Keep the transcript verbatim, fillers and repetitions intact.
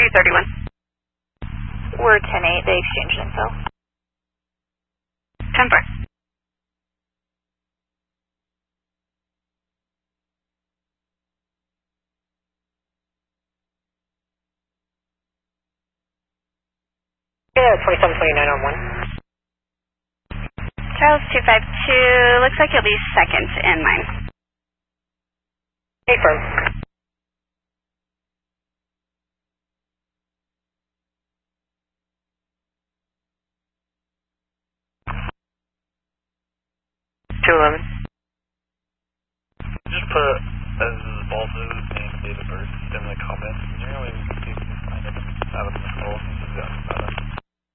three thirty-one. We're ten eight, they exchanged info. ten four. Yeah, twenty-seven twenty-nine on one. Charles two five two, looks like you'll be second in line. Hey, firm. two eleven. Just put as Balzo's name and date of birth in the comments. Is there any way we can see if we can find it out of the scroll since it's got